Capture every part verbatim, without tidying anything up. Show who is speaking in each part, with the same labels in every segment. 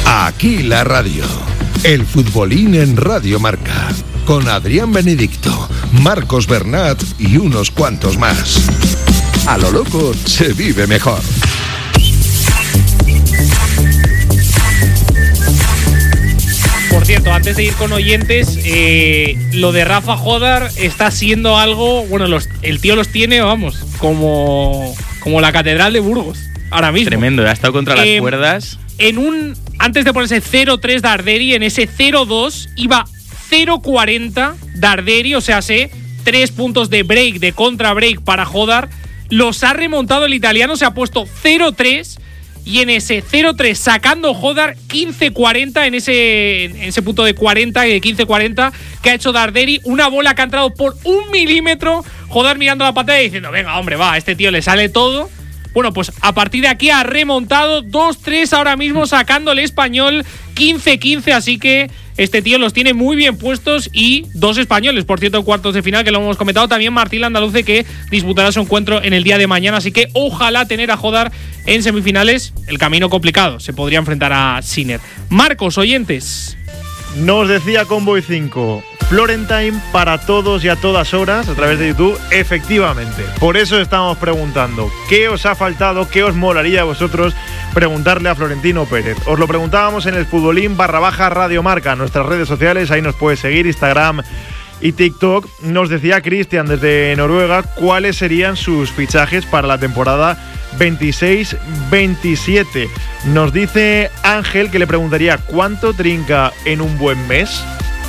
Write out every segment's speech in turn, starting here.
Speaker 1: Aquí la radio. El futbolín en Radio Marca. Con Adrián Benedicto, Marcos Bernat y unos cuantos más. A lo loco se vive mejor.
Speaker 2: Por cierto, antes de ir con oyentes, eh, lo de Rafa Jodar está siendo algo… Bueno, los, el tío los tiene, vamos, como, como la Catedral de Burgos, ahora mismo.
Speaker 3: Tremendo, ha estado contra
Speaker 2: eh,
Speaker 3: las cuerdas.
Speaker 2: En un… Antes de ponerse cero tres Darderi, en ese cero dos iba cero cuarenta Darderi, o sea, sé, tres puntos de break, de contra break para Jodar. Los ha remontado el italiano, se ha puesto cero tres. Y en ese cero tres sacando Jodar quince cuarenta en ese, en ese punto de cuarenta y de quince cuarenta que ha hecho Darderi. Una bola que ha entrado por un milímetro. Jodar mirando la pantalla y diciendo, venga, hombre, va, a este tío le sale todo. Bueno, pues a partir de aquí ha remontado dos tres ahora mismo sacando el español quince quince. Así que este tío los tiene muy bien puestos y dos españoles, por cierto, en cuartos de final, que lo hemos comentado. También Martín Landaluce, que disputará su encuentro en el día de mañana. Así que ojalá tener a Jodar en semifinales. El camino complicado, se podría enfrentar a Sinner. Marcos, oyentes.
Speaker 4: Nos decía Convoy cinco, Florentine para todos y a todas horas a través de YouTube. Efectivamente, por eso estamos preguntando ¿qué os ha faltado? ¿Qué os molaría a vosotros preguntarle a Florentino Pérez? Os lo preguntábamos en el futbolín barra baja Radio Marca, nuestras redes sociales, ahí nos puedes seguir, Instagram y TikTok. Nos decía Cristian desde Noruega cuáles serían sus fichajes para la temporada veintiséis veintisiete. Nos dice Ángel que le preguntaría ¿cuánto trinca en un buen mes?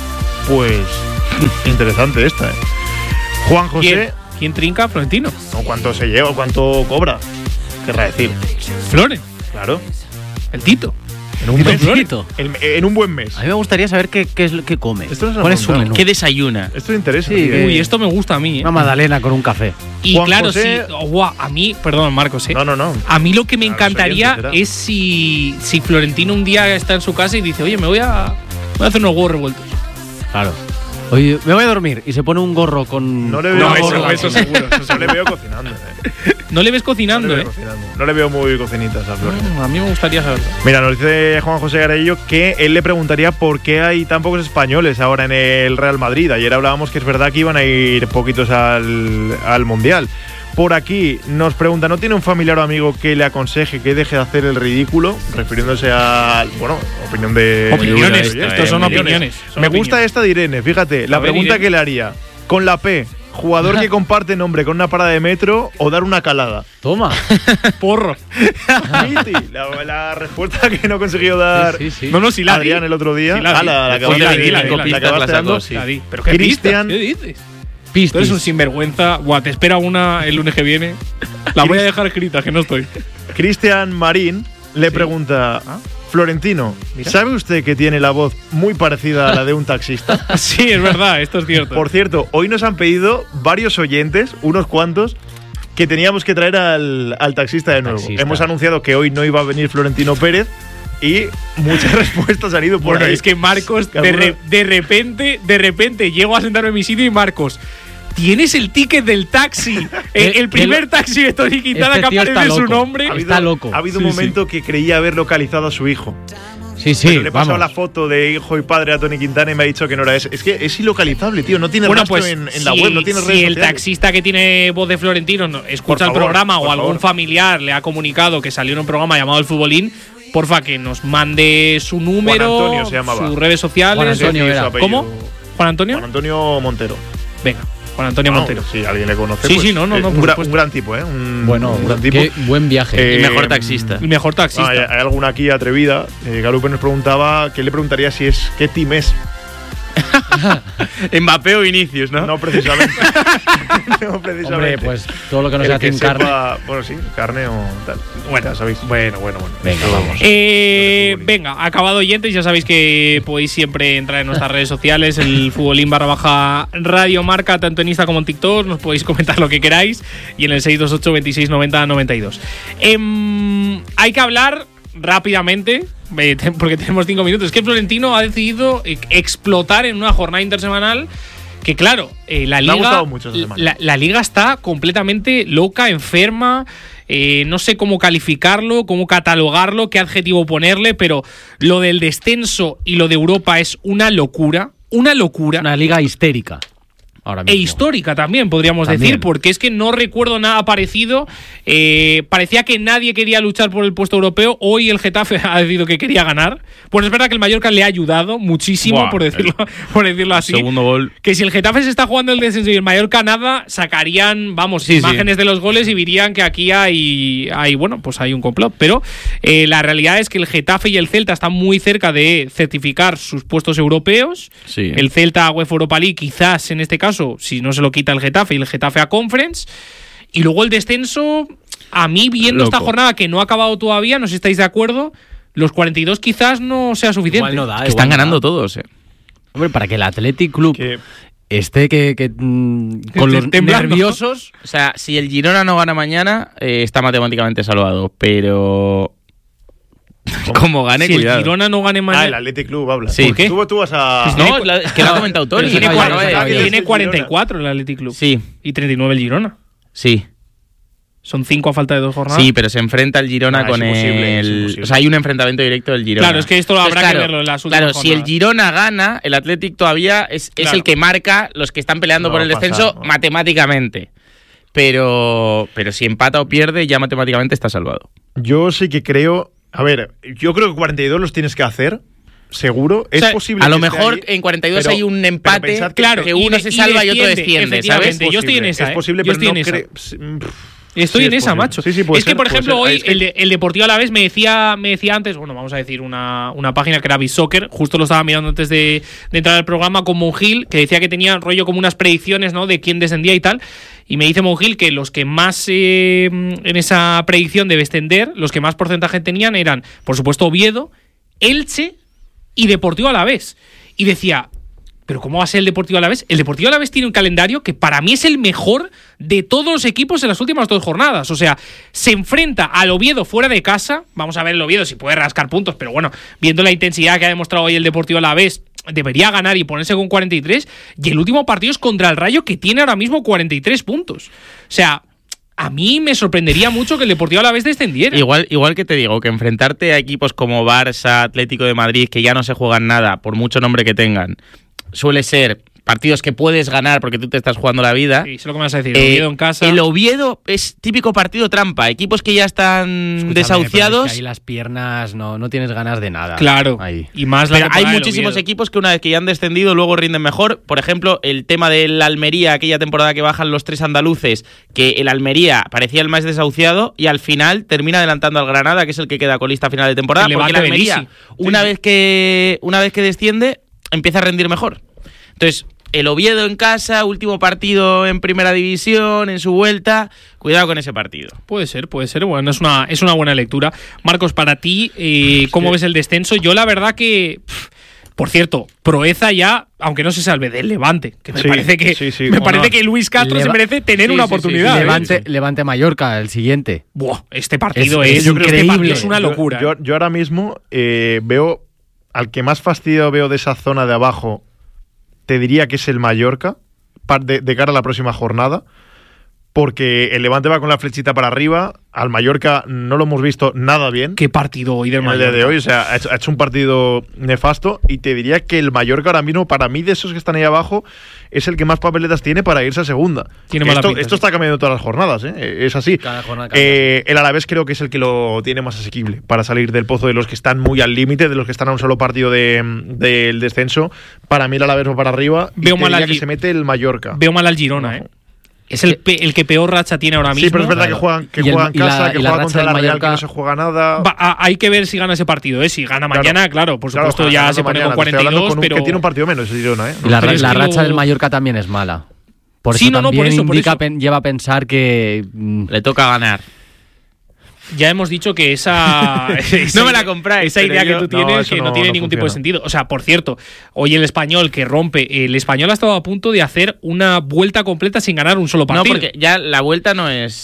Speaker 4: Pues interesante esta, ¿eh? Juan José.
Speaker 2: ¿Quién, ¿Quién trinca? Florentino.
Speaker 4: No, ¿cuánto se lleva? ¿Cuánto cobra? Querrá decir.
Speaker 2: Flores.
Speaker 4: Claro.
Speaker 2: El Tito.
Speaker 4: En un, mes,
Speaker 5: Tito.
Speaker 4: El, en un buen mes.
Speaker 5: A mí me gustaría saber qué, qué es lo que come.
Speaker 4: Esto no
Speaker 5: ¿Cuál es su menú?
Speaker 3: ¿Qué desayuna?
Speaker 4: Esto interesa.
Speaker 5: Sí,
Speaker 4: tío.
Speaker 5: que-
Speaker 2: Uy, esto me gusta a mí, ¿eh?
Speaker 5: Una magdalena con un café.
Speaker 2: Y
Speaker 4: Juan
Speaker 2: claro,
Speaker 4: José-
Speaker 2: sí. Oh, guau, a mí, perdón, Marcos, ¿eh?
Speaker 4: No, no, no.
Speaker 2: A mí lo que me
Speaker 4: Claro,
Speaker 2: encantaría
Speaker 4: soy oyente,
Speaker 2: es si, si Florentino un día está en su casa y dice, oye, me voy a, voy a hacer unos huevos revueltos.
Speaker 5: Claro. Oye, me voy a dormir y se pone un gorro con.
Speaker 4: No le veo,
Speaker 2: No,
Speaker 4: no,
Speaker 2: eso-
Speaker 4: no,
Speaker 2: eso
Speaker 4: seguro. Eso le veo cocinando. Eh.
Speaker 2: No le ves
Speaker 4: No
Speaker 2: cocinando,
Speaker 4: le veo
Speaker 2: ¿eh?
Speaker 4: cocinando. No le veo muy cocinitas a Florentino.
Speaker 2: Mm, a mí me gustaría saberlo.
Speaker 4: Mira, nos dice Juan José Garello que él le preguntaría por qué hay tan pocos españoles ahora en el Real Madrid. Ayer hablábamos que es verdad que iban a ir poquitos al, al Mundial. Por aquí nos pregunta, ¿no tiene un familiar o amigo que le aconseje que deje de hacer el ridículo? Refiriéndose a, bueno, opinión de…
Speaker 2: Opiniones,
Speaker 4: de-
Speaker 2: estos son opiniones. son
Speaker 4: Me
Speaker 2: opiniones.
Speaker 4: gusta esta de Irene, fíjate, la
Speaker 2: A ver,
Speaker 4: pregunta
Speaker 2: Irene.
Speaker 4: que le haría. Con la P, jugador que comparte nombre con una parada de metro o dar una calada.
Speaker 5: Toma.
Speaker 2: Porro.
Speaker 4: Miti, la, la respuesta que no consiguió dar
Speaker 5: Sí, sí, sí.
Speaker 2: No, no, si la di.
Speaker 4: Adrián el otro día.
Speaker 2: Sí la di.
Speaker 4: Ah, la, la
Speaker 2: Después
Speaker 4: acabaste
Speaker 2: de
Speaker 4: de-
Speaker 2: veinticinco
Speaker 4: la
Speaker 3: pistas
Speaker 4: acabaste
Speaker 3: la sacó,
Speaker 4: dando.
Speaker 3: sí.
Speaker 2: La di. ¿Pero qué
Speaker 4: Cristian-
Speaker 2: pistas? ¿Qué dices? Tú
Speaker 5: Pistis.
Speaker 2: eres un sinvergüenza. Buah, te espera una el lunes que viene. La voy a dejar escrita, que no estoy.
Speaker 4: Cristian Marín le pregunta, Florentino, ¿sabe usted que tiene la voz muy parecida a la de un taxista?
Speaker 2: Sí, es verdad, esto es cierto.
Speaker 4: Por cierto, hoy nos han pedido varios oyentes, unos cuantos, que teníamos que traer al, al taxista de nuevo.
Speaker 5: Taxista.
Speaker 4: Hemos anunciado que hoy no iba a venir Florentino Pérez y muchas respuestas han ido por
Speaker 2: Bueno,
Speaker 4: ahí.
Speaker 2: es que Marcos,
Speaker 4: Que
Speaker 2: de,
Speaker 4: alguno-
Speaker 2: re- de repente, de repente, llego a sentarme en mi sitio y Marcos, ¿tienes el ticket del taxi? El, el primer taxi de Tony Quintana
Speaker 5: Este
Speaker 2: que
Speaker 5: tío está
Speaker 2: aparece su
Speaker 5: loco.
Speaker 2: nombre.
Speaker 4: Ha habido-
Speaker 5: Está loco.
Speaker 4: Ha habido
Speaker 2: Sí,
Speaker 4: un momento que creía haber localizado a su hijo.
Speaker 5: Sí, sí.
Speaker 4: Pero le he pasado
Speaker 5: vamos.
Speaker 4: la foto de hijo y padre a Tony Quintana y me ha dicho que no era ese. Es que es ilocalizable, tío. No tiene
Speaker 2: Bueno,
Speaker 4: rastro
Speaker 2: pues
Speaker 4: en, en la
Speaker 2: si,
Speaker 4: web, no tiene
Speaker 2: si
Speaker 4: redes
Speaker 2: el
Speaker 4: sociales.
Speaker 2: taxista que tiene voz de Florentino no- escucha
Speaker 4: Por
Speaker 2: el
Speaker 4: favor,
Speaker 2: programa o
Speaker 4: por
Speaker 2: algún
Speaker 4: favor.
Speaker 2: familiar le ha comunicado que salió en un programa llamado El Futbolín, porfa que nos mande su número,
Speaker 4: Juan Antonio se llamaba.
Speaker 2: sus redes sociales.
Speaker 5: Juan Antonio
Speaker 4: Sí,
Speaker 5: era.
Speaker 4: su apellido.
Speaker 2: ¿Cómo? ¿Juan Antonio?
Speaker 4: Juan Antonio Montero.
Speaker 2: Venga, Juan Antonio
Speaker 4: No,
Speaker 2: Montero.
Speaker 4: Si alguien le conoce.
Speaker 2: Sí,
Speaker 4: pues,
Speaker 2: sí, no, no,
Speaker 4: eh,
Speaker 2: no,
Speaker 4: un,
Speaker 2: por
Speaker 4: gran,
Speaker 2: supuesto.
Speaker 4: un gran tipo, ¿eh? Un,
Speaker 5: Bueno,
Speaker 4: un gran tipo.
Speaker 5: qué buen viaje.
Speaker 4: Eh,
Speaker 3: El mejor taxista.
Speaker 2: El mejor taxista.
Speaker 4: Ah, hay, hay alguna aquí atrevida. Eh, Galupe nos preguntaba, ¿qué le preguntaría si es qué team es?
Speaker 3: Mbappé o Vinicius, ¿no?
Speaker 4: No precisamente. no precisamente.
Speaker 5: Hombre, pues todo lo que no
Speaker 4: El
Speaker 5: sea
Speaker 4: que
Speaker 5: sin carne.
Speaker 4: sepa- Bueno, sí, carne o tal.
Speaker 2: Bueno,
Speaker 4: Ya sabéis.
Speaker 2: Bueno, bueno, bueno.
Speaker 5: Venga, vamos.
Speaker 2: Eh, venga, acabado oyentes, ya sabéis que podéis siempre entrar en nuestras redes sociales, el futbolín barra baja Radio Marca, tanto en Insta como en TikTok, nos podéis comentar lo que queráis y en el seis dos ocho, veintiséis, noventa, noventa y dos. Eh, hay que hablar rápidamente, eh, te- porque tenemos cinco minutos. Es que Florentino ha decidido eh, explotar en una jornada intersemanal que, claro, eh, la
Speaker 4: Me
Speaker 2: liga,
Speaker 4: ha gustado mucho esta semana.
Speaker 2: la, la liga está completamente loca, enferma. eh, no sé cómo calificarlo, cómo catalogarlo, qué adjetivo ponerle, pero lo del descenso y lo de Europa es una locura, una locura.
Speaker 5: Una liga histérica. Ahora mismo.
Speaker 2: E histórica también, podríamos
Speaker 5: También.
Speaker 2: decir, porque es que no recuerdo nada parecido. Eh, parecía que nadie quería luchar por el puesto europeo. Hoy el Getafe ha decidido que quería ganar. Pues es verdad que el Mallorca le ha ayudado muchísimo,
Speaker 3: Buah,
Speaker 2: por decirlo, por decirlo así.
Speaker 3: Segundo gol.
Speaker 2: Que si el Getafe se está jugando el descenso y el Mallorca nada, sacarían, vamos,
Speaker 3: Sí,
Speaker 2: imágenes
Speaker 3: sí.
Speaker 2: de los goles y dirían que aquí hay, hay bueno, pues hay un complot. Pero eh, la realidad es que el Getafe y el Celta están muy cerca de certificar sus puestos europeos.
Speaker 3: Sí.
Speaker 2: El Celta a UEFA Europa League, quizás en este caso, si no se lo quita el Getafe, y el Getafe a Conference. Y luego el descenso, a mí viendo
Speaker 3: Loco.
Speaker 2: esta jornada que no ha acabado todavía, no sé si estáis de acuerdo, los cuarenta y dos quizás no sea suficiente.
Speaker 5: Igual no da,
Speaker 3: Que
Speaker 5: igual
Speaker 3: están
Speaker 5: no
Speaker 3: ganando
Speaker 5: da.
Speaker 3: todos, eh.
Speaker 5: Hombre, para que el Athletic Club
Speaker 4: Que-
Speaker 5: esté que, que, mm, con los
Speaker 2: Temblando.
Speaker 5: nerviosos.
Speaker 3: O sea, si el Girona no gana mañana, eh, está matemáticamente salvado. Pero. Como gane,
Speaker 2: si
Speaker 3: cuidado.
Speaker 2: el Girona no gane
Speaker 4: Ah, el
Speaker 2: mañana.
Speaker 4: Athletic Club habla.
Speaker 3: Sí.
Speaker 2: ¿Por qué?
Speaker 4: Tú, tú vas a.
Speaker 2: Pues
Speaker 3: No, la- es que lo ha comentado Tony.
Speaker 2: Pero tiene,
Speaker 5: Ah,
Speaker 2: cuarenta,
Speaker 5: ya, ya, ya, ya.
Speaker 2: tiene
Speaker 4: El
Speaker 2: cuarenta y
Speaker 4: Girona.
Speaker 2: cuatro el Athletic Club.
Speaker 3: Sí,
Speaker 2: Y treinta y nueve el Girona.
Speaker 3: sí.
Speaker 2: Son cinco a falta de dos jornadas.
Speaker 3: Sí, pero se enfrenta el Girona
Speaker 4: Ah, es
Speaker 3: con
Speaker 4: imposible, es
Speaker 3: el.
Speaker 4: imposible.
Speaker 3: O sea, hay un enfrentamiento directo del Girona.
Speaker 2: Claro, es que esto lo habrá
Speaker 3: Entonces,
Speaker 2: que
Speaker 3: claro,
Speaker 2: verlo en las últimas
Speaker 3: Claro, si el
Speaker 2: jornadas.
Speaker 3: Girona gana, el Athletic todavía es, es
Speaker 2: Claro.
Speaker 3: el que marca los que están peleando
Speaker 4: No
Speaker 3: por
Speaker 4: va
Speaker 3: el
Speaker 4: a pasar,
Speaker 3: descenso
Speaker 4: no.
Speaker 3: matemáticamente. Pero, pero si empata o pierde, ya matemáticamente está salvado.
Speaker 4: Yo sí que creo. A ver, yo creo que cuarenta y dos los tienes que hacer. Seguro. Es
Speaker 2: sea,
Speaker 4: posible.
Speaker 3: A lo
Speaker 4: que esté
Speaker 3: mejor
Speaker 4: ahí,
Speaker 3: en cuarenta y dos
Speaker 4: pero-
Speaker 3: hay un
Speaker 4: pero
Speaker 3: empate.
Speaker 4: pensad que-
Speaker 2: Claro,
Speaker 3: que
Speaker 2: y
Speaker 3: uno
Speaker 2: de-
Speaker 3: se
Speaker 2: y
Speaker 3: salva y otro
Speaker 2: desciende,
Speaker 3: desciende, ¿sabes?
Speaker 2: efectivamente. Yo estoy en esa,
Speaker 4: Es
Speaker 2: ¿eh?
Speaker 4: posible,
Speaker 2: Yo
Speaker 4: pero
Speaker 2: estoy
Speaker 4: no
Speaker 2: en esa.
Speaker 4: creo. sí, mm,
Speaker 2: Estoy
Speaker 4: sí,
Speaker 2: en
Speaker 4: es
Speaker 2: esa,
Speaker 4: posible.
Speaker 2: macho.
Speaker 4: Sí, sí, puede
Speaker 2: es que,
Speaker 4: ser,
Speaker 2: por
Speaker 4: puede
Speaker 2: ejemplo,
Speaker 4: ser.
Speaker 2: hoy
Speaker 4: Es que-
Speaker 2: el, de- el Deportivo Alavés me decía, me decía antes, bueno, vamos a decir una, una página que era BitSoccer, justo lo estaba mirando antes de, de entrar al programa con Monjil, que decía que tenía rollo como unas predicciones, ¿no? De quién descendía y tal. Y me dice Monjil que los que más eh, en esa predicción de descender, los que más porcentaje tenían eran, por supuesto, Oviedo, Elche y Deportivo Alavés. Y decía, ¿pero cómo va a ser el Deportivo Alavés? El Deportivo Alavés tiene un calendario que para mí es el mejor de todos los equipos en las últimas dos jornadas. O sea, se enfrenta al Oviedo fuera de casa. Vamos a ver el Oviedo si puede rascar puntos, pero bueno, viendo la intensidad que ha demostrado hoy el Deportivo Alavés, debería ganar y ponerse con cuarenta y tres. Y el último partido es contra el Rayo, que tiene ahora mismo cuarenta y tres puntos. O sea, a mí me sorprendería mucho que el Deportivo Alavés descendiera.
Speaker 3: Igual, igual que te digo, que enfrentarte a equipos como Barça, Atlético de Madrid, que ya no se juegan nada, por mucho nombre que tengan, suele ser partidos que puedes ganar porque tú te estás jugando la vida.
Speaker 2: Sí, sé lo que me vas a decir.
Speaker 3: Eh,
Speaker 2: Oviedo en casa.
Speaker 3: El Oviedo es típico partido trampa. Equipos que ya están
Speaker 5: Escúchame,
Speaker 3: desahuciados.
Speaker 5: pero es que ahí las piernas no, no tienes ganas de nada.
Speaker 2: Claro.
Speaker 5: Ahí.
Speaker 2: Y más la
Speaker 3: Pero hay
Speaker 2: temporada del
Speaker 3: muchísimos
Speaker 2: Oviedo.
Speaker 3: equipos que una vez que ya han descendido luego rinden mejor. Por ejemplo, el tema del Almería, aquella temporada que bajan los tres andaluces, que el Almería parecía el más desahuciado y al final termina adelantando al Granada, que es el que queda colista a final de temporada,
Speaker 2: El
Speaker 3: porque el
Speaker 2: Levante
Speaker 3: Almería,
Speaker 2: Belisi.
Speaker 3: una
Speaker 2: Sí,
Speaker 3: vez que una vez que desciende, empieza a rendir mejor. Entonces, el Oviedo en casa, último partido en primera división, en su vuelta, cuidado con ese partido.
Speaker 2: Puede ser, puede ser. Bueno, es una, es una buena lectura. Marcos, para ti, eh, ¿cómo
Speaker 4: que-
Speaker 2: ves el descenso? Yo la verdad que... pff, por cierto, Proeza ya, aunque no se salve del Levante, que me
Speaker 4: Sí,
Speaker 2: parece que
Speaker 4: sí, sí,
Speaker 2: me
Speaker 4: honor.
Speaker 2: parece que Luis Castro
Speaker 5: Leva-
Speaker 2: se merece tener
Speaker 4: Sí,
Speaker 2: una
Speaker 4: sí, sí,
Speaker 2: oportunidad.
Speaker 4: sí,
Speaker 2: ¿eh?
Speaker 5: Levante, Levante Mallorca, el siguiente.
Speaker 2: Buah, este partido
Speaker 5: Es-
Speaker 2: es,
Speaker 5: es
Speaker 2: yo creo que este
Speaker 5: increíble.
Speaker 2: partido es una
Speaker 4: Yo-
Speaker 2: locura.
Speaker 4: Yo,
Speaker 2: ¿eh?
Speaker 4: yo ahora mismo eh, veo. Al que más fastidio veo de esa zona de abajo, te diría que es el Mallorca, par- de, de cara a la próxima jornada. Porque el Levante va con la flechita para arriba. Al Mallorca no lo hemos visto nada bien.
Speaker 2: Qué partido hoy del
Speaker 4: En el día
Speaker 2: Mallorca.
Speaker 4: de hoy, o sea, ha hecho, ha hecho un partido nefasto y te diría que el Mallorca ahora mismo, para mí, de esos que están ahí abajo, es el que más papeletas tiene para irse a segunda.
Speaker 2: Tiene
Speaker 4: Que
Speaker 2: mala
Speaker 4: esto,
Speaker 2: pinta,
Speaker 4: esto
Speaker 2: sí.
Speaker 4: está cambiando todas las jornadas, ¿eh? Es así.
Speaker 5: Cada jornada cambia.
Speaker 4: Eh, el Alavés creo que es el que lo tiene más asequible para salir del pozo de los que están muy al límite, de los que están a un solo partido de- del descenso. Para mí el Alavés va para arriba y
Speaker 2: Veo
Speaker 4: te
Speaker 2: mal
Speaker 4: diría
Speaker 2: al
Speaker 4: que
Speaker 2: Gi-
Speaker 4: se mete el Mallorca.
Speaker 2: Veo mal al Girona, ¿eh? Es el, pe- el que peor racha tiene ahora mismo.
Speaker 4: Sí, pero es verdad
Speaker 5: Claro.
Speaker 4: que juegan, que
Speaker 5: Y el-
Speaker 4: juega en
Speaker 5: y la-
Speaker 4: casa, que
Speaker 5: y la
Speaker 4: juega
Speaker 5: racha
Speaker 4: contra
Speaker 5: del
Speaker 4: la Real,
Speaker 5: Mallorca-
Speaker 4: que no se juega nada.
Speaker 2: Va, a- hay que ver si gana ese partido, ¿eh? Si gana
Speaker 4: Claro.
Speaker 2: mañana, claro, por
Speaker 4: Claro,
Speaker 2: supuesto
Speaker 4: ojalá
Speaker 2: ya
Speaker 4: ganando
Speaker 2: se pone
Speaker 4: mañana.
Speaker 2: con
Speaker 4: Te estoy hablando
Speaker 2: cuarenta y dos,
Speaker 4: con un-
Speaker 2: pero...
Speaker 4: que tiene un partido menos, el Girona, ¿eh?
Speaker 5: Y la,
Speaker 2: Pero es
Speaker 5: la
Speaker 2: que
Speaker 5: racha
Speaker 2: lo-
Speaker 5: del Mallorca también es mala. Por
Speaker 2: Sí,
Speaker 5: eso
Speaker 2: no, no,
Speaker 5: también
Speaker 2: por eso, por
Speaker 5: indica,
Speaker 2: eso.
Speaker 5: pen- lleva a pensar que mm,
Speaker 3: Le toca ganar.
Speaker 2: Ya hemos dicho que esa, esa
Speaker 3: No me la
Speaker 2: idea-
Speaker 3: compráis,
Speaker 2: esa
Speaker 3: pero
Speaker 2: idea
Speaker 3: yo-
Speaker 2: que tú
Speaker 4: no,
Speaker 2: tienes
Speaker 4: eso
Speaker 2: que no,
Speaker 4: no-
Speaker 2: tiene
Speaker 4: no
Speaker 2: ningún tipo de
Speaker 4: funciona.
Speaker 2: sentido. O sea, por cierto, hoy el Español que rompe, el Español ha estado a punto de hacer una vuelta completa sin ganar un solo
Speaker 3: No,
Speaker 2: partido.
Speaker 3: porque ya la vuelta no es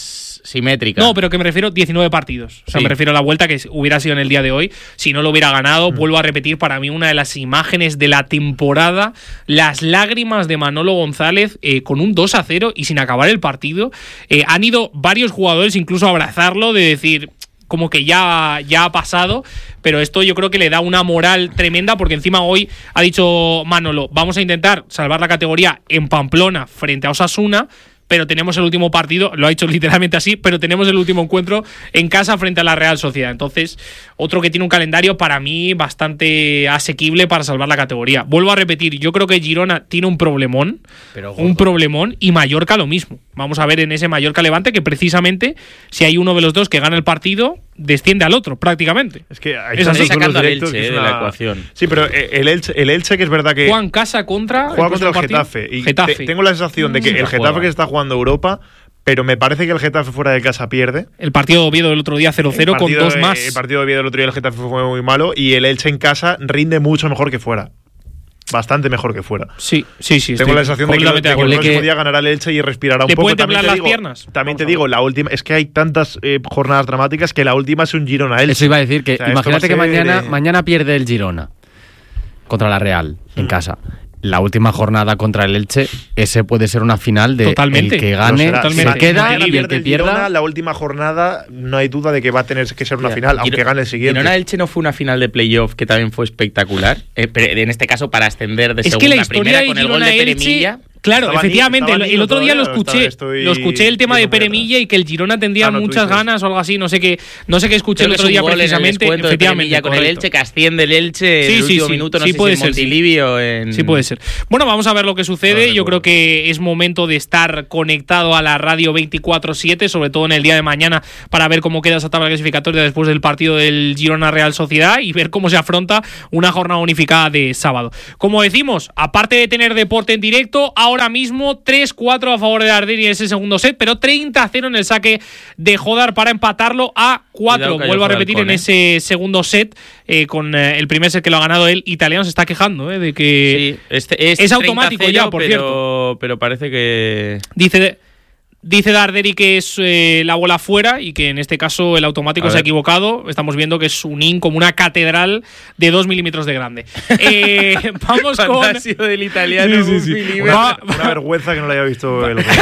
Speaker 3: simétrica.
Speaker 2: No, pero que me refiero diecinueve partidos. O sea,
Speaker 3: Sí.
Speaker 2: me refiero a la vuelta que hubiera sido en el día de hoy. Si no lo hubiera ganado, mm. vuelvo a repetir, para mí una de las imágenes de la temporada, las lágrimas de Manolo González eh, con un dos a cero y sin acabar el partido. Eh, han ido varios jugadores incluso a abrazarlo, de decir como que ya, ya ha pasado, pero esto yo creo que le da una moral tremenda, porque encima hoy ha dicho Manolo, vamos a intentar salvar la categoría en Pamplona frente a Osasuna, pero tenemos el último partido, lo ha hecho literalmente así, pero tenemos el último encuentro en casa frente a la Real Sociedad. Entonces, otro que tiene un calendario para mí bastante asequible para salvar la categoría. Vuelvo a repetir, yo creo que Girona tiene un problemón,
Speaker 5: pero
Speaker 2: un problemón, y Mallorca lo mismo. Vamos a ver en ese Mallorca-Levante que precisamente, si hay uno de los dos que gana el partido, desciende al otro, prácticamente.
Speaker 4: Es que hay
Speaker 2: es así.
Speaker 3: Sacando al
Speaker 4: directos
Speaker 3: Elche
Speaker 4: que es
Speaker 3: de
Speaker 4: una...
Speaker 3: la ecuación.
Speaker 4: Sí, pero el Elche, el Elche que es verdad que...
Speaker 2: Juega en casa contra...
Speaker 4: Juega contra el Getafe. Y
Speaker 2: Getafe.
Speaker 4: te, tengo la sensación de que
Speaker 3: Mm,
Speaker 4: el Getafe
Speaker 3: juega.
Speaker 4: que está jugando Europa, pero me parece que el Getafe fuera de casa pierde.
Speaker 2: El partido de Oviedo del otro día cero cero
Speaker 4: El
Speaker 2: con
Speaker 4: partido
Speaker 2: dos
Speaker 4: de-
Speaker 2: más.
Speaker 4: El partido de Oviedo del otro día el Getafe fue muy malo y el Elche en casa rinde mucho mejor que fuera. Bastante mejor que fuera.
Speaker 2: Sí, sí, sí.
Speaker 4: Tengo
Speaker 2: estoy
Speaker 4: la sensación de que,
Speaker 2: completamente
Speaker 4: de que
Speaker 2: acuerdo.
Speaker 4: el próximo
Speaker 5: que-
Speaker 4: día ganará el Elche y respirará un
Speaker 2: ¿Le
Speaker 4: poco.
Speaker 2: pueden
Speaker 4: También
Speaker 2: temblar
Speaker 4: te
Speaker 2: las
Speaker 4: digo-
Speaker 2: piernas?
Speaker 4: También te
Speaker 2: Vamos a
Speaker 4: digo, la última es que hay tantas eh, jornadas dramáticas que la última es un Girona-Elche.
Speaker 5: Eso iba a decir que
Speaker 4: O sea, esto
Speaker 5: imagínate
Speaker 4: va a
Speaker 5: que
Speaker 4: ser,
Speaker 5: mañana,
Speaker 4: eh,
Speaker 5: mañana pierde el Girona contra la Real en
Speaker 4: Mm.
Speaker 5: casa. La última jornada contra el Elche, ese puede ser una final de
Speaker 2: Totalmente.
Speaker 5: el que
Speaker 4: Lo
Speaker 5: gane
Speaker 4: será.
Speaker 2: totalmente.
Speaker 5: se queda
Speaker 4: Mañana
Speaker 5: y el
Speaker 4: pierde
Speaker 5: que
Speaker 4: el Girona,
Speaker 5: pierda.
Speaker 4: la última jornada no hay duda de que va a tener que ser una
Speaker 3: Ya.
Speaker 4: final, aunque
Speaker 3: Giro-
Speaker 4: gane el siguiente.
Speaker 3: Girona-Elche no fue una final de playoff que también fue espectacular. Eh, pero en este caso para ascender de
Speaker 2: Es
Speaker 3: segunda
Speaker 2: que la
Speaker 3: a
Speaker 2: historia
Speaker 3: primera
Speaker 2: de
Speaker 3: con el gol de
Speaker 2: Girona-Elche...
Speaker 3: Peremilla.
Speaker 2: Claro,
Speaker 4: Estaba
Speaker 2: efectivamente,
Speaker 4: ni-
Speaker 2: el,
Speaker 4: estaba
Speaker 2: el otro día lo
Speaker 4: niño todavía,
Speaker 2: escuché,
Speaker 4: estoy
Speaker 2: lo escuché el tema de
Speaker 4: viendo muy
Speaker 2: Peremilla y que el Girona tendría
Speaker 4: Ah, no, tú
Speaker 2: muchas
Speaker 4: dices.
Speaker 2: ganas o algo así, no sé qué, no sé qué escuché
Speaker 3: Creo
Speaker 2: el
Speaker 3: que
Speaker 2: otro
Speaker 3: es
Speaker 2: día
Speaker 3: un gol en el
Speaker 2: precisamente,
Speaker 3: descuento de
Speaker 2: efectivamente,
Speaker 3: Peremilla con el
Speaker 2: correcto.
Speaker 3: Elche, que asciende el Elche en
Speaker 2: Sí,
Speaker 3: el
Speaker 2: sí,
Speaker 3: último
Speaker 2: sí,
Speaker 3: minuto, no
Speaker 2: sí
Speaker 3: sé
Speaker 2: puede
Speaker 3: si en
Speaker 2: ser, sí.
Speaker 3: Montilivi o en...
Speaker 2: Sí puede ser. Bueno, vamos a ver lo que sucede.
Speaker 4: No
Speaker 2: Yo
Speaker 4: recuerdo.
Speaker 2: creo que es momento de estar conectado a la radio veinticuatro siete, sobre todo en el día de mañana, para ver cómo queda esa tabla clasificatoria después del partido del Girona Real Sociedad y ver cómo se afronta una jornada unificada de sábado. Como decimos, aparte de tener deporte en directo, ahora mismo tres cuatro a favor de Arderi en ese segundo set, pero treinta a cero en el saque de Jodar para empatarlo a cuatro.
Speaker 3: Cuidado que
Speaker 2: Vuelvo a
Speaker 3: haya
Speaker 2: repetir
Speaker 3: Halcón,
Speaker 2: en
Speaker 3: ¿eh?
Speaker 2: ese segundo set, eh, con eh, el primer set que lo ha ganado el italiano, se está quejando eh, de que
Speaker 3: Sí, este, es,
Speaker 2: es automático
Speaker 3: treinta a cero,
Speaker 2: ya, por
Speaker 3: pero,
Speaker 2: cierto.
Speaker 3: Pero parece que...
Speaker 2: dice dice Darderi que es eh, la bola fuera y que en este caso el automático
Speaker 3: A
Speaker 2: se ha
Speaker 3: ver.
Speaker 2: equivocado. Estamos viendo que es un in como una catedral de dos milímetros de grande. Eh, vamos
Speaker 3: Cuando
Speaker 2: con
Speaker 3: ha sido del italiano,
Speaker 2: Sí, sí, sí.
Speaker 3: un milímetro.
Speaker 2: Va-
Speaker 4: Una vergüenza que no lo haya visto el otro.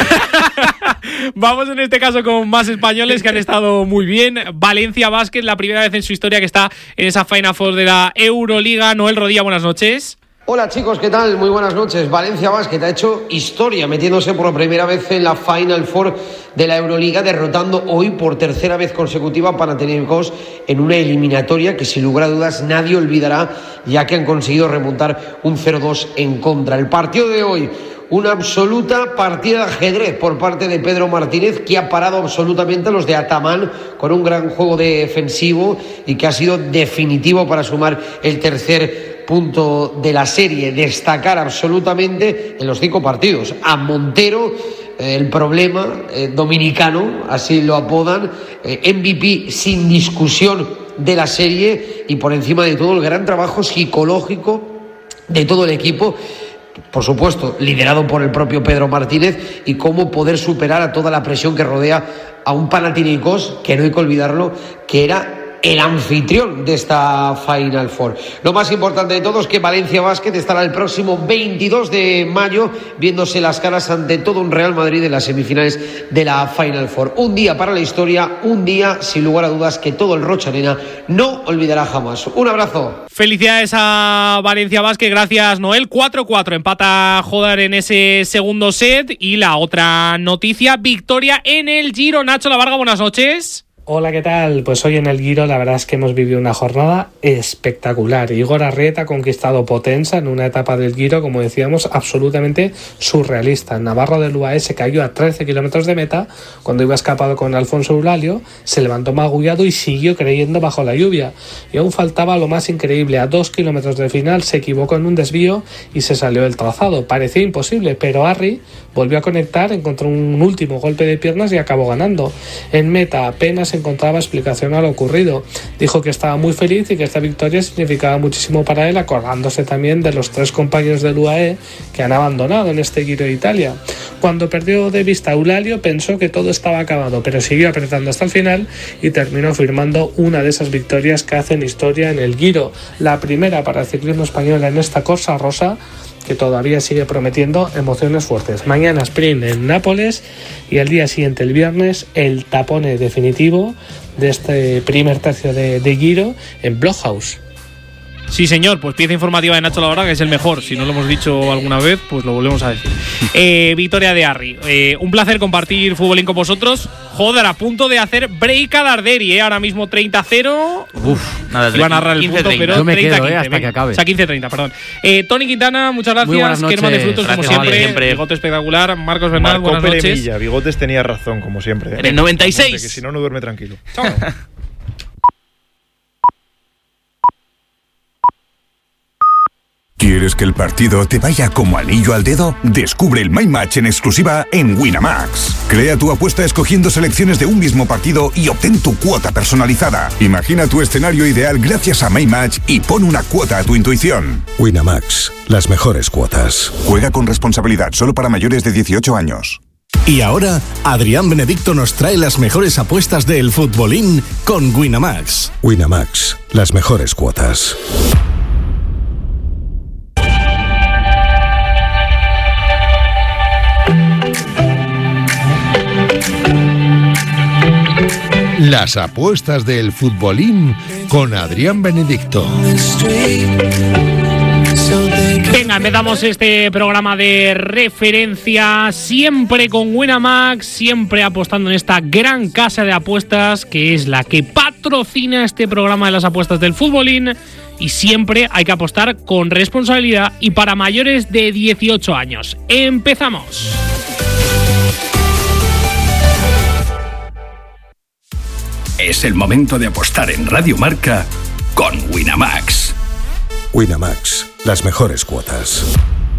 Speaker 2: Vamos en este caso con más españoles que han estado muy bien. Valencia Basket, la primera vez en su historia que está en esa Final Four de la Euroliga. Noel Rodilla, buenas noches.
Speaker 6: Hola chicos, ¿qué tal? Muy buenas noches. Valencia Basket ha hecho historia metiéndose por primera vez en la Final Four de la Euroliga, derrotando hoy por tercera vez consecutiva a Panathinaikos en una eliminatoria que sin lugar a dudas nadie olvidará, ya que han conseguido remontar un cero dos en contra. El partido de hoy, una absoluta partida de ajedrez por parte de Pedro Martínez, que ha parado absolutamente a los de Ataman con un gran juego defensivo y que ha sido definitivo para sumar el tercer punto de la serie. Destacar absolutamente en los cinco partidos a Montero, eh, el problema eh, dominicano, así lo apodan, eh, M V P sin discusión de la serie, y por encima de todo el gran trabajo psicológico de todo el equipo, por supuesto liderado por el propio Pedro Martínez, y cómo poder superar a toda la presión que rodea a un Panathinaikos que no hay que olvidarlo, que era el anfitrión de esta Final Four. Lo más importante de todo es que Valencia Basket estará el próximo veintidós de mayo viéndose las caras ante todo un Real Madrid en las semifinales de la Final Four. Un día para la historia, un día sin lugar a dudas que todo el Rocha Arena no olvidará jamás. Un abrazo.
Speaker 2: Felicidades a Valencia Basket, gracias Noel. cuatro cuatro, empata Jodar en ese segundo set. Y la otra noticia, victoria en el Giro. Nacho Lavarga, buenas noches.
Speaker 7: Hola, ¿qué tal? Pues hoy en el Giro la verdad es que hemos vivido una jornada espectacular. Igor Arrieta ha conquistado Potenza en una etapa del Giro, como decíamos, absolutamente surrealista. Navarro del U A E se cayó a trece kilómetros de meta cuando iba escapado con Alfonso Eulalio, se levantó magullado y siguió creyendo bajo la lluvia. Y aún faltaba lo más increíble, a dos kilómetros del final se equivocó en un desvío y se salió del trazado. Parecía imposible, pero Arri volvió a conectar, encontró un último golpe de piernas y acabó ganando. En meta apenas encontraba explicación a lo ocurrido. Dijo que estaba muy feliz y que esta victoria significaba muchísimo para él, acordándose también de los tres compañeros del U A E que han abandonado en este Giro de Italia. Cuando perdió de vista a Eulalio pensó que todo estaba acabado, pero siguió apretando hasta el final y terminó firmando una de esas victorias que hacen historia en el Giro, la primera para el ciclismo español en esta Corsa Rosa, que todavía sigue prometiendo emociones fuertes. Mañana sprint en Nápoles y al día siguiente, el viernes, el tapone definitivo de este primer tercio de, de Giro en Blockhaus.
Speaker 2: Sí, señor, pues pieza informativa de Nacho Laura, que es el mejor. Si no lo hemos dicho alguna vez, pues lo volvemos a decir. Eh, victoria de Arri. Eh, un placer compartir Futbolín con vosotros. Joder, a punto de hacer break a Darderi, ¿eh? Ahora mismo treinta a cero.
Speaker 3: Uf, nada,
Speaker 2: iba a narrar el punto, pero
Speaker 5: Yo me
Speaker 2: treinta a
Speaker 5: quedo,
Speaker 2: quince,
Speaker 5: eh, hasta
Speaker 2: venga.
Speaker 5: que acabe.
Speaker 2: O sea, quince a treinta, perdón. Eh, Tony Quintana, muchas gracias. Kerman de Frutos,
Speaker 3: Gracias,
Speaker 2: como
Speaker 3: vale,
Speaker 2: siempre.
Speaker 3: siempre.
Speaker 2: Bigote espectacular. Marcos Bernal,
Speaker 4: Marco
Speaker 2: buenas noches.
Speaker 4: Peremilla, Bigotes tenía razón, como siempre. ¿eh?
Speaker 3: En el noventa y seis.
Speaker 4: Que si no, no duerme tranquilo.
Speaker 2: Chao.
Speaker 8: ¿Quieres que el partido te vaya como anillo al dedo? Descubre el My Match en exclusiva en Winamax. Crea tu apuesta escogiendo selecciones de un mismo partido y obtén tu cuota personalizada. Imagina tu escenario ideal gracias a My Match y pon una cuota a tu intuición.
Speaker 1: Winamax, las mejores cuotas.
Speaker 8: Juega con responsabilidad solo para mayores de dieciocho años.
Speaker 9: Y ahora, Adrián Benedicto nos trae las mejores apuestas del futbolín con Winamax.
Speaker 1: Winamax, las mejores cuotas. Las apuestas del futbolín con Adrián Benedicto.
Speaker 2: Venga, empezamos este programa de referencia, siempre con Winamax, siempre apostando en esta gran casa de apuestas que es la que patrocina este programa de las apuestas del futbolín, y siempre hay que apostar con responsabilidad y para mayores de dieciocho años. ¡Empezamos!
Speaker 9: Es el momento de apostar en Radio Marca con Winamax.
Speaker 1: Winamax, las mejores cuotas.